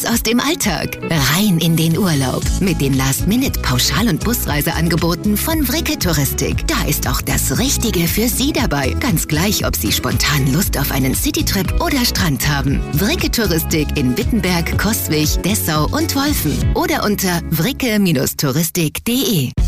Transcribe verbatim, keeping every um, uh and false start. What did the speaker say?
Raus aus dem Alltag, rein in den Urlaub. Mit den Last-Minute-Pauschal- und Busreiseangeboten von Vricke Touristik. Da ist auch das Richtige für Sie dabei. Ganz gleich, ob Sie spontan Lust auf einen Citytrip oder Strand haben. Vricke Touristik in Wittenberg, Coswig, Dessau und Wolfen. Oder unter vricke Touristik punkt de.